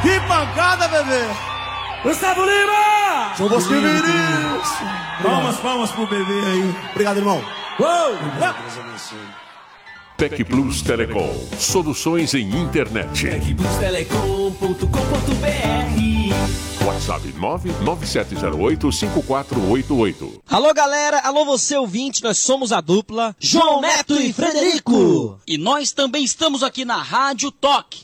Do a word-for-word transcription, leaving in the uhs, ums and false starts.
Que pancada, bebê! Gustavo Lima! São Bosco Vinícius! Palmas, palmas pro bebê aí. Obrigado, irmão. Uou! Tec Plus Telecom. Soluções em internet. tec plus telecom ponto com ponto br. WhatsApp nove nove sete zero oito cinco quatro oito oito. Alô, galera. Alô, você ouvinte. Nós somos a dupla João Neto e Frederico. E nós também estamos aqui na Rádio Toque.